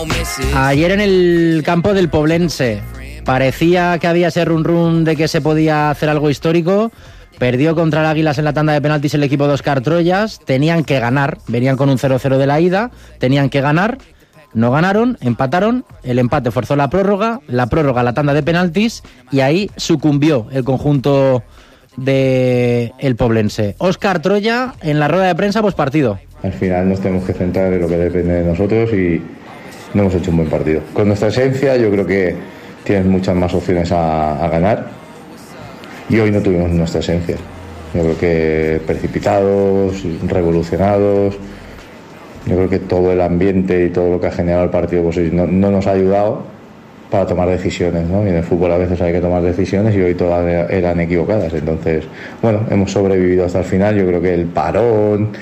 Ayer en el campo del Poblense parecía que había ese run de que se podía hacer algo histórico. Perdió contra el Águilas en la tanda de penaltis el equipo de Óscar Troyas. Tenían que ganar, venían con un 0-0 de la ida, tenían que ganar. No ganaron, empataron, el empate forzó la prórroga la tanda de penaltis y ahí sucumbió el conjunto de el Poblense. Óscar Troya en la rueda de prensa postpartido. Al final nos tenemos que centrar en lo que depende de nosotros y no hemos hecho un buen partido. Con nuestra esencia yo creo que tienes muchas más opciones a ganar y hoy no tuvimos nuestra esencia. Yo creo que precipitados, revolucionados. Yo creo que todo el ambiente y todo lo que ha generado el partido pues no nos ha ayudado para tomar decisiones, ¿no? Y en el fútbol a veces hay que tomar decisiones y hoy todas eran equivocadas. Entonces, bueno, hemos sobrevivido hasta el final. Yo creo que el parón,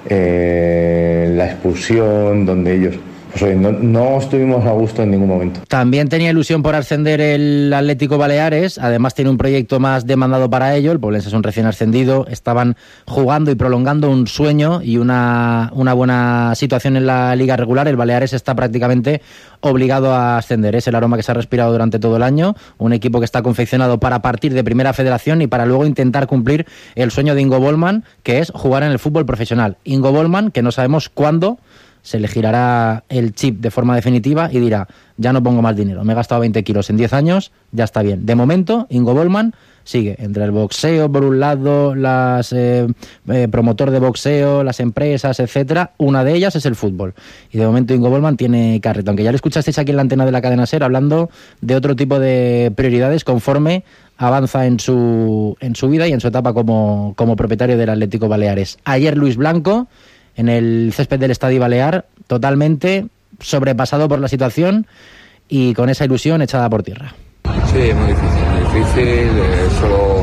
la expulsión, donde ellos pues hoy no estuvimos a gusto en ningún momento. También tenía ilusión por ascender el Atlético Baleares, además tiene un proyecto más demandado para ello, el Poblense es un recién ascendido, estaban jugando y prolongando un sueño y una buena situación en la liga regular. El Baleares está prácticamente obligado a ascender, es el aroma que se ha respirado durante todo el año, un equipo que está confeccionado para partir de Primera Federación y para luego intentar cumplir el sueño de Ingo Bollmann, que es jugar en el fútbol profesional. Ingo Bollmann, que no sabemos cuándo se le girará el chip de forma definitiva y dirá, ya no pongo más dinero, me he gastado 20 kilos en 10 años, ya está bien. De momento, Ingo Bollmann sigue entre el boxeo, por un lado, las promotor de boxeo, las empresas, etcétera. Una de ellas es el fútbol. Y de momento Ingo Bollmann tiene carreta. Aunque ya lo escuchasteis aquí en la antena de la cadena SER hablando de otro tipo de prioridades conforme avanza en su vida y en su etapa como propietario del Atlético Baleares. Ayer Luis Blanco, en el césped del Estadio Balear, totalmente sobrepasado por la situación y con esa ilusión echada por tierra. Sí, muy difícil. Solo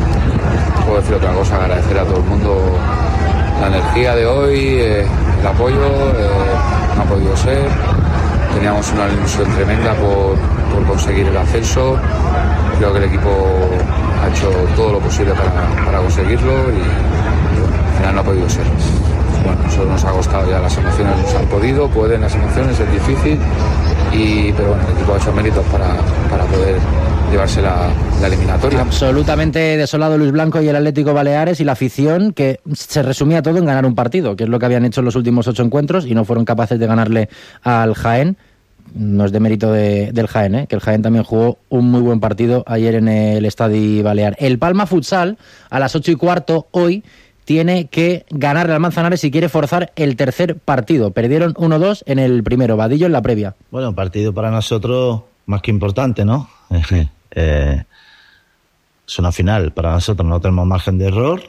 puedo decir otra cosa, agradecer a todo el mundo la energía de hoy, el apoyo, no ha podido ser. Teníamos una ilusión tremenda por conseguir el ascenso. Creo que el equipo ha hecho todo lo posible para conseguirlo y al final no ha podido ser. Bueno, eso nos ha costado ya, las emociones nos han podido, pueden las emociones, es difícil, pero bueno, el equipo ha hecho méritos para poder llevarse la eliminatoria. Absolutamente desolado Luis Blanco y el Atlético Baleares y la afición, que se resumía todo en ganar un partido, que es lo que habían hecho en los últimos 8 encuentros y no fueron capaces de ganarle al Jaén. No es de mérito del Jaén, que el Jaén también jugó un muy buen partido ayer en el Estadio Balear. El Palma Futsal, a las 8:15 hoy, tiene que ganarle al Manzanares si quiere forzar el tercer partido. Perdieron 1-2 en el primero, Vadillo en la previa. Bueno, partido para nosotros más que importante, ¿no? Es una final, para nosotros no tenemos margen de error.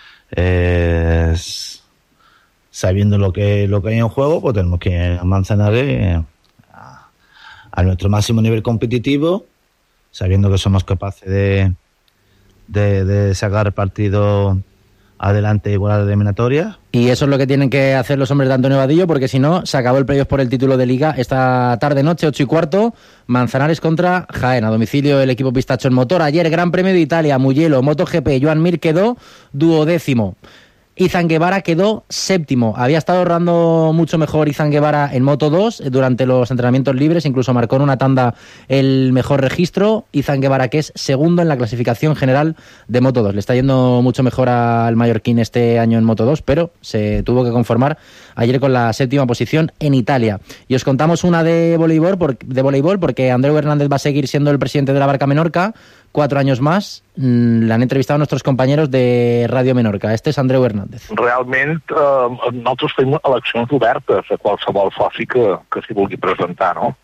Sabiendo lo que hay en juego, pues tenemos que ir a Manzanares a nuestro máximo nivel competitivo, sabiendo que somos capaces de sacar el partido adelante igual a la eliminatoria. Y eso es lo que tienen que hacer los hombres de Antonio Vadillo, porque si no, se acabó el playoff por el título de Liga esta tarde-noche, 8:15, Manzanares contra Jaén. A domicilio el equipo Pistacho en motor. Ayer, Gran Premio de Italia, Mugello, MotoGP, Joan Mir quedó 12º. Izan Guevara quedó 7º. Había estado rodando mucho mejor Izan Guevara en Moto 2 durante los entrenamientos libres, incluso marcó en una tanda el mejor registro. Izan Guevara, que es segundo en la clasificación general de Moto 2. Le está yendo mucho mejor al mallorquín este año en Moto 2, pero se tuvo que conformar ayer con la 7ª posición en Italia. Y os contamos una de voleibol porque Andreu Hernández va a seguir siendo el presidente de la Barca Menorca 4 años más. L'han entrevistat nostres companyeros de Ràdio Menorca. Este és Andreu Hernández. Realment, nosaltres fem eleccions obertes a qualsevol soci que s'hi vulgui presentar, no?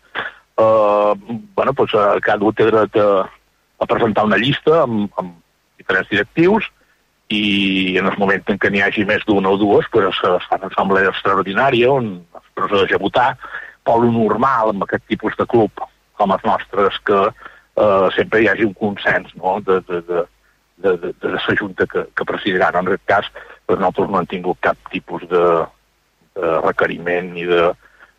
Cada un té dret a presentar una llista amb diferents directius i en el moment en què n'hi hagi més d'una o dues, es fan assemblea extraordinària on es procedeix a votar, però el normal amb aquest tipus de club com els nostres que sempre hi hagi un consens, no? de la junta que presidiran. En aquest cas, nosaltres no hem tingut cap tipus de requeriment ni de